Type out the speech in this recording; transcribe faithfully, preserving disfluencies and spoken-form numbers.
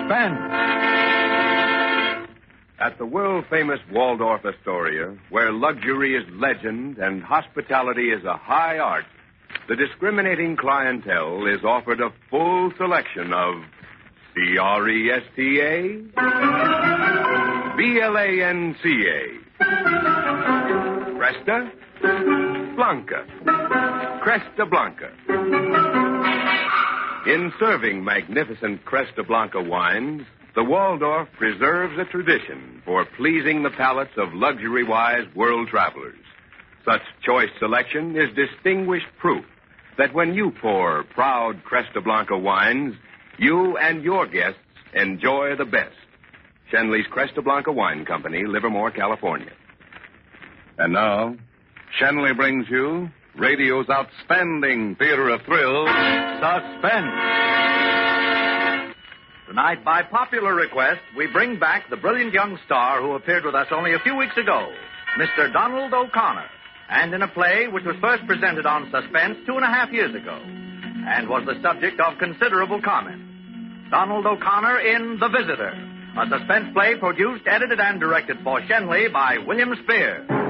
At the world-famous Waldorf Astoria, where luxury is legend and hospitality is a high art, the discriminating clientele is offered a full selection of C R E S T A, B L A N C A, Cresta Blanca, Cresta Blanca. In serving magnificent Cresta Blanca wines, the Waldorf preserves a tradition for pleasing the palates of luxury-wise world travelers. Such choice selection is distinguished proof that when you pour proud Cresta Blanca wines, you and your guests enjoy the best. Shenley's Cresta Blanca Wine Company, Livermore, California. And now, Shenley brings you radio's outstanding theater of thrills, Suspense. Tonight, by popular request, we bring back the brilliant young star who appeared with us only a few weeks ago, Mister Donald O'Connor, and in a play which was first presented on Suspense two and a half years ago, and was the subject of considerable comment. Donald O'Connor in The Visitor, a suspense play produced, edited, and directed for Shenley by William Spear.